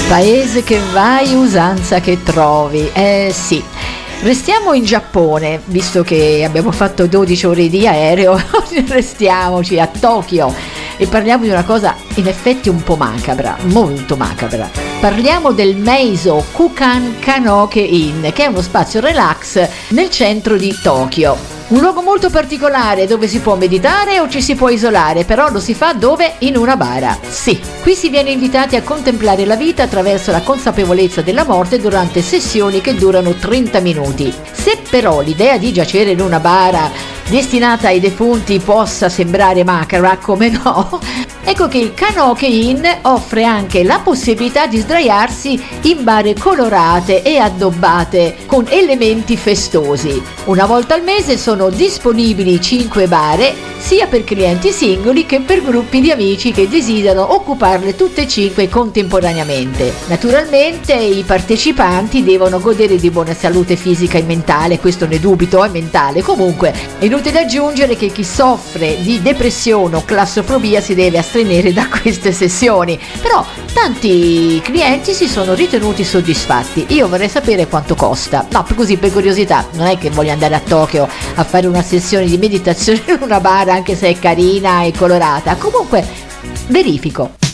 Paese che vai, usanza che trovi. Sì. Restiamo in Giappone, visto che abbiamo fatto 12 ore di aereo, restiamoci a Tokyo e parliamo di una cosa in effetti un po' macabra, molto macabra. Parliamo del Meizo Kukan Kanoke Inn, che è uno spazio relax nel centro di Tokyo. Un luogo molto particolare dove si può meditare o ci si può isolare, però lo si fa dove? In una bara. Sì, qui si viene invitati a contemplare la vita attraverso la consapevolezza della morte durante sessioni che durano 30 minuti. Se però l'idea di giacere in una bara destinata ai defunti possa sembrare macabra, come no, ecco che il Kanoke Inn offre anche la possibilità di sdraiarsi in bare colorate e addobbate con elementi festosi. Una volta al mese sono disponibili 5 bare sia per clienti singoli che per gruppi di amici che desiderano occuparle tutte e 5 contemporaneamente. Naturalmente i partecipanti devono godere di buona salute fisica e mentale, questo ne dubito, è mentale. Comunque è inutile aggiungere che chi soffre di depressione o claustrofobia si deve astenere da queste sessioni, però tanti clienti si sono ritenuti soddisfatti. Io vorrei sapere quanto costa, no, così per curiosità, non è che voglio andare a Tokyo a fare una sessione di meditazione in una bara anche se è carina e colorata, comunque verifico.